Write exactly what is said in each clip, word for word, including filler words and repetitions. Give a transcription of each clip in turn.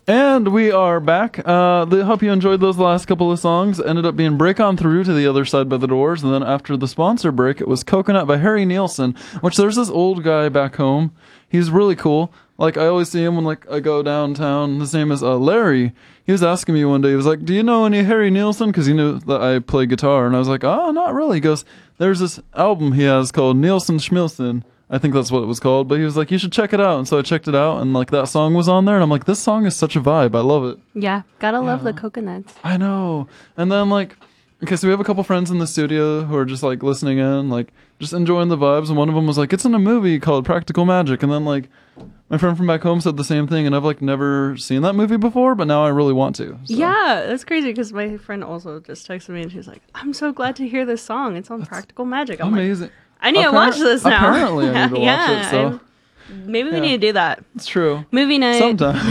And we are back. Uh, I hope you enjoyed those last couple of songs. Ended up being Break On Through to the Other Side by the Doors. And then after the sponsor break, it was Coconut by Harry Nilsson, which there's this old guy back home. He's really cool. Like, I always see him when, like, I go downtown. His name is uh, Larry. He was asking me one day, he was like, do you know any Harry Nilsson? Because he knew that I play guitar. And I was like, oh, not really. He goes, there's this album he has called Nilsson Schmilsson. I think that's what it was called. But he was like, you should check it out. And so I checked it out, and, like, that song was on there. And I'm like, this song is such a vibe. I love it. Yeah, gotta love Yeah. the Coconuts. I know. And then, like, okay, so we have a couple friends in the studio who are just, like, listening in, like, just enjoying the vibes. And one of them was like, it's in a movie called Practical Magic. And then, like, my friend from back home said the same thing. And I've, like, never seen that movie before, but now I really want to. So. Yeah, that's crazy because my friend also just texted me and she was like, I'm so glad to hear this song. It's on Practical Magic. I'm Amazing. like, I need Appar- to watch this now. Apparently I need to yeah, watch it, so. I'm- maybe we Yeah. need to do that. It's true. Movie night. Sometimes.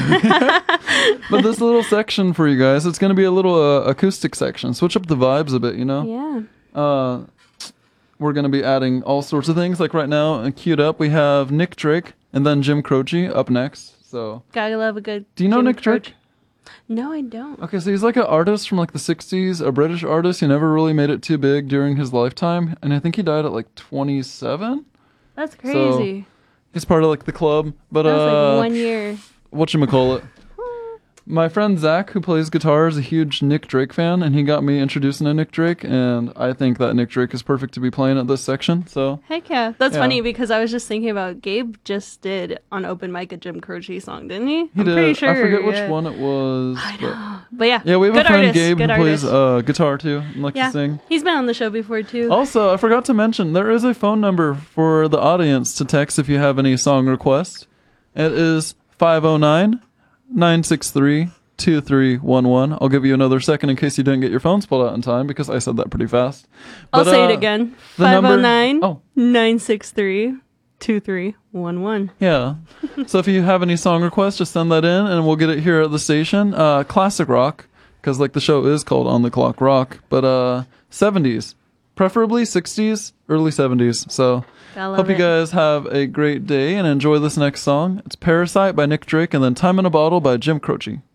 But this little section for you guys, it's going to be a little uh, acoustic section. Switch up the vibes a bit, you know? Yeah. Uh, we're going to be adding all sorts of things. Like right now, uh, queued up, we have Nick Drake and then Jim Croce up next. So, Gotta love a good. do you know Jim Nick Croce. Drake? No, I don't. Okay, so he's like an artist from like the sixties, a British artist. He never really made it too big during his lifetime. And I think he died at like twenty-seven. That's crazy. He's part of like the club. But, That was uh, like one year. whatchamacallit. My friend Zach, who plays guitar, is a huge Nick Drake fan, and he got me introduced to Nick Drake, and I think that Nick Drake is perfect to be playing at this section, so... Heck yeah. That's Yeah. funny because I was just thinking about Gabe just did on open mic a Jim Croce song, didn't he? He I'm did. pretty sure. I forget which yeah. one it was. I but- know. But yeah. Yeah, we have good a friend, artist, Gabe, who good plays artist. uh, guitar, too, and likes Yeah. to sing. He's been on the show before, too. Also, I forgot to mention, there is a phone number for the audience to text if you have any song requests. It is five oh nine, nine six three, two three one one. I'll give you another second in case you didn't get your phones pulled out in time because I said that pretty fast. I'll But, say uh, it again. the five number- oh nine, Oh. nine six three, two three one one. Yeah. So if you have any song requests, just send that in and we'll get it here at the station. Uh, classic rock, because like the show is called On the Clock Rock, but uh, seventies, preferably sixties, early seventies. So I love hope you it. guys have a great day and enjoy this next song. It's Parasite by Nick Drake and then Time in a Bottle by Jim Croce.